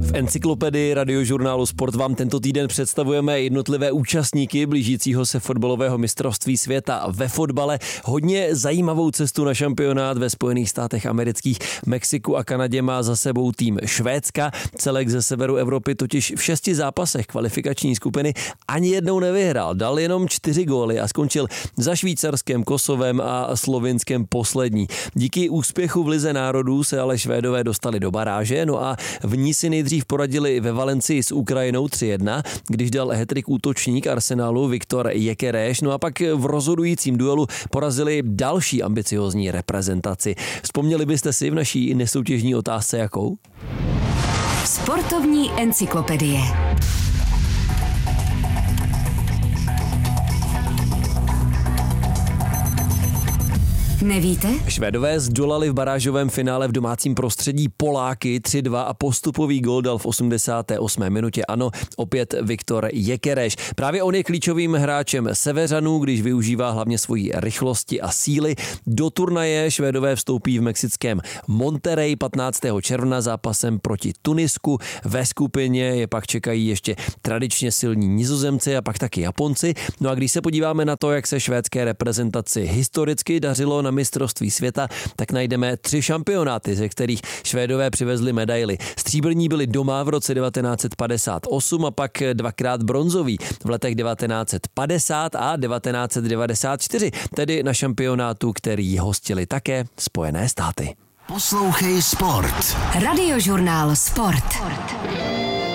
V encyklopedii Radiožurnálu Sport vám tento týden představujeme jednotlivé účastníky blížícího se fotbalového mistrovství světa ve fotbale. Hodně zajímavou cestu na šampionát ve Spojených státech amerických, Mexiku a Kanadě má za sebou tým Švédska. Celek ze severu Evropy totiž v 6 zápasech kvalifikační skupiny ani jednou nevyhrál. Dal jenom 4 góly a skončil za Švýcarskem, Kosovem a Slovinskem poslední. Díky úspěchu v Lize národů se ale Švédové dostali do baráže, no a v ní si nejdřív poradili ve Valencii s Ukrajinou 3-1, když dal hat-trick útočník Arsenalu Viktor Gyökeres, no a pak v rozhodujícím duelu porazili další ambiciozní reprezentaci. Vzpomněli byste si v naší nesoutěžní otázce jakou? Sportovní encyklopedie. Nevíte? Švédové zdolali v barážovém finále v domácím prostředí Poláky 3-2 a postupový gól dal v 88. minutě. Ano, opět Viktor Gyökeres. Právě on je klíčovým hráčem Severanů, když využívá hlavně svojí rychlosti a síly. Do turnaje Švédové vstoupí v mexickém Monterrey 15. června zápasem proti Tunisku. Ve skupině je pak čekají ještě tradičně silní Nizozemci a pak taky Japonci. No a když se podíváme na to, jak se švédské reprezentaci historicky dařilo na mistrovství světa, tak najdeme 3 šampionáty, ze kterých Švédové přivezli medaily. Stříbrní byli doma v roce 1958 a pak 2krát bronzový v letech 1950 a 1994, tedy na šampionátu, který hostili také Spojené státy. Poslouchej Sport. Radiožurnál Sport.